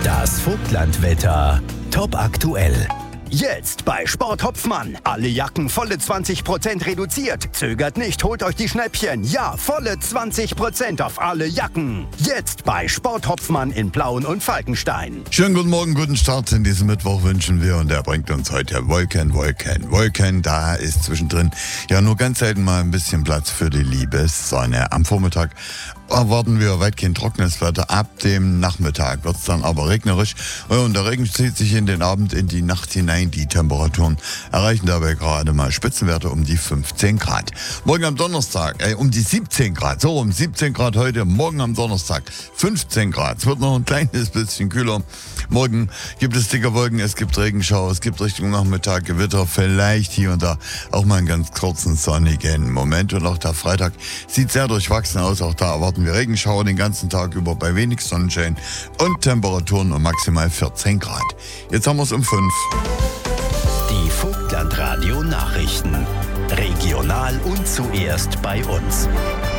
Das Vogtlandwetter. Top aktuell. Jetzt bei Sport Hopfmann. Alle Jacken volle 20% reduziert. Zögert nicht, holt euch die Schnäppchen. Ja, volle 20% auf alle Jacken. Jetzt bei Sport Hopfmann in Plauen und Falkenstein. Schönen guten Morgen, guten Start in diesem Mittwoch wünschen wir. Und der bringt uns heute Wolken. Da ist zwischendrin ja nur ganz selten mal ein bisschen Platz für die Liebessonne. Am Vormittag erwarten wir weitgehend trockenes Wetter. Ab dem Nachmittag wird es dann aber regnerisch. Und der Regen zieht sich in den Abend, in die Nacht hinein. Die Temperaturen erreichen dabei gerade mal Spitzenwerte um die 15 Grad. Morgen am Donnerstag um die 17 Grad. So, um 17 Grad heute. Morgen am Donnerstag 15 Grad. Es wird noch ein kleines bisschen kühler. Morgen gibt es dicke Wolken, es gibt Regenschauer, es gibt Richtung Nachmittag Gewitter, vielleicht hier und da auch mal einen ganz kurzen sonnigen Moment. Und auch der Freitag sieht sehr durchwachsen aus. Auch da erwarten wir Regenschauer den ganzen Tag über bei wenig Sonnenschein und Temperaturen um maximal 14 Grad. Jetzt haben wir es um 5. Die Vogtlandradio Nachrichten. Regional und zuerst bei uns.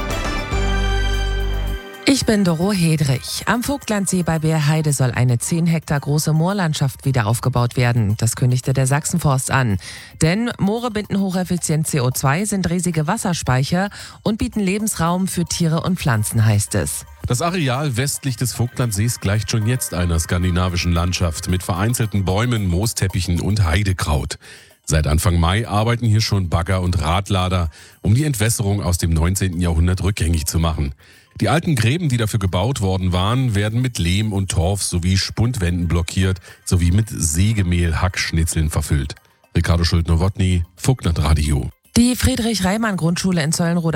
Ich bin Doro Hedrich. Am Vogtlandsee bei Beerheide soll eine 10 Hektar große Moorlandschaft wieder aufgebaut werden. Das kündigte der Sachsenforst an. Denn Moore binden hocheffizient CO2, sind riesige Wasserspeicher und bieten Lebensraum für Tiere und Pflanzen, heißt es. Das Areal westlich des Vogtlandsees gleicht schon jetzt einer skandinavischen Landschaft mit vereinzelten Bäumen, Moosteppichen und Heidekraut. Seit Anfang Mai arbeiten hier schon Bagger und Radlader, um die Entwässerung aus dem 19. Jahrhundert rückgängig zu machen. Die alten Gräben, die dafür gebaut worden waren, werden mit Lehm und Torf sowie Spundwänden blockiert, sowie mit Sägemehl-Hackschnitzeln verfüllt. Ricardo Schuldner-Wotny, Vogtlandradio. Die Friedrich-Reimann-Grundschule in Zollenroda